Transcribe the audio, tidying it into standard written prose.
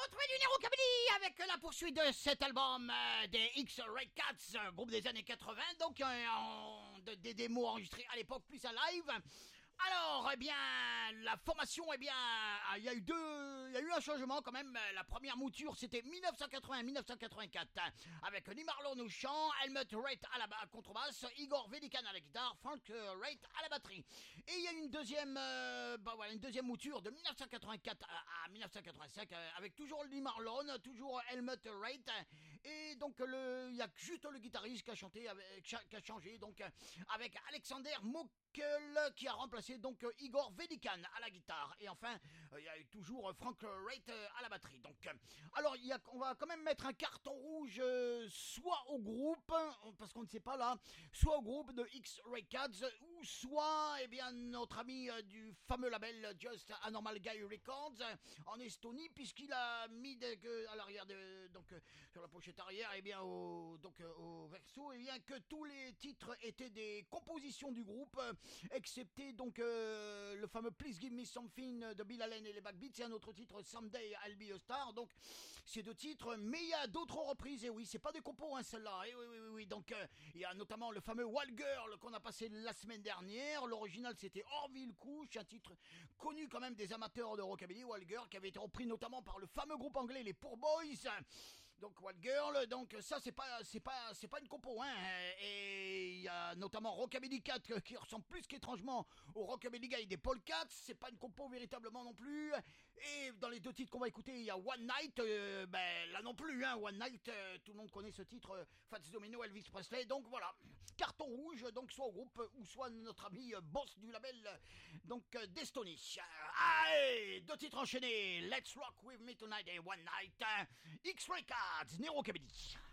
retrouver du Nero Kabili avec la poursuite de cet album des X-Ray Cats, groupe des années 80, donc des démos enregistrées à l'époque plus un live. Alors, eh bien, la formation, eh bien, il y a eu un changement quand même. La première mouture, c'était 1980-1984, avec Lee Marlon au chant, Helmut Wright à la contrebasse, Igor Vedikan à la guitare, Frank Wright à la batterie. Et il y a une deuxième mouture de 1984 à 1985, avec toujours Lee Marlon, toujours Helmut Wright, et donc il y a juste le guitariste qui a chanté, qui a changé, donc avec Alexander Mock qui a remplacé donc Igor Vedikan à la guitare, et enfin il y a eu toujours Frank Wright à la batterie. Donc alors on va quand même mettre un carton rouge soit au groupe, parce qu'on ne sait pas là, soit au groupe de X-Ray Cats, ou soit eh bien notre ami du fameux label Just a Normal Guy Records en Estonie, puisqu'il a mis à l'arrière donc sur la pochette arrière, et bien au verso, et bien que tous les titres étaient des compositions du groupe, excepté donc le fameux Please Give Me Something de Bill Allen et les Backbeats, et un autre titre Someday I'll Be a Star. Donc ces deux titres, mais il y a d'autres reprises, et oui, c'est pas des compos hein, celle-là, et oui. Donc il y a notamment le fameux Wild Girl qu'on a passé la semaine dernière. L'original c'était Orville Couche, un titre connu quand même des amateurs de rockabilly, Wild Girl, qui avait été repris notamment par le fameux groupe anglais les Poor Boys. Donc Wild Girl, donc ça c'est pas une compo hein. Et il y a notamment Rockabilly Cat qui ressemble plus qu'étrangement au Rockabilly Guy des Polecats, c'est pas une compo véritablement non plus. Et dans les deux titres qu'on va écouter, il y a One Night, là non plus hein, One Night, tout le monde connaît ce titre, Fats Domino, Elvis Presley. Donc voilà, carton rouge, donc soit au groupe ou soit notre ami boss du label donc d'Estonie. Allez, deux titres enchaînés, Let's Rock With Me Tonight et One Night, X-Ray Cats, Nero Kabili.